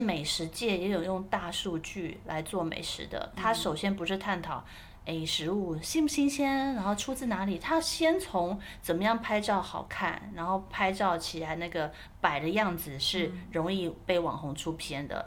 美食界也有用大数据来做美食的。它首先不是探讨，食物新不新鲜，然后出自哪里，它先从怎么样拍照好看，然后拍照起来那个摆的样子是容易被网红出片的，